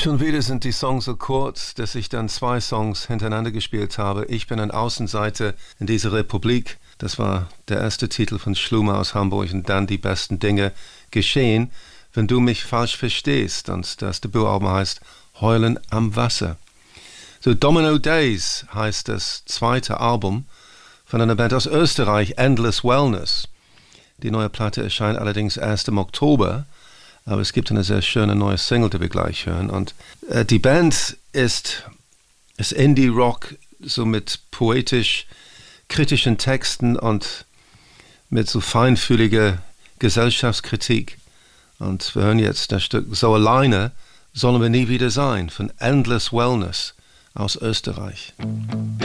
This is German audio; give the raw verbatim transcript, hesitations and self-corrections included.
Schon wieder sind die Songs so kurz, dass ich dann zwei Songs hintereinander gespielt habe. Ich bin ein Außenseiter in dieser Republik. Das war der erste Titel von Schlumer aus Hamburg und dann Die besten Dinge geschehen, wenn du mich falsch verstehst. Und das Debütalbum heißt Heulen am Wasser. So, Domino Days heißt das zweite Album von einer Band aus Österreich, Endless Wellness. Die neue Platte erscheint allerdings erst im Oktober. Aber es gibt eine sehr schöne neue Single, die wir gleich hören. Und äh, die Band ist, ist Indie-Rock, so mit poetisch-kritischen Texten und mit so feinfühliger Gesellschaftskritik. Und wir hören jetzt das Stück So alleine sollen wir nie wieder sein von Endless Wellness aus Österreich.